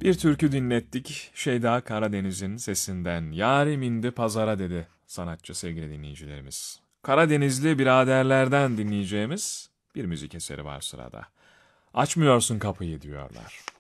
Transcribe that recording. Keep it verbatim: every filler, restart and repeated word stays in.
Bir türkü dinlettik Şeyda Karadeniz'in sesinden. Yarim indi pazara dedi sanatçı sevgili dinleyicilerimiz. Karadenizli biraderlerden dinleyeceğimiz bir müzik eseri var sırada. Açmıyorsun kapıyı diyorlar.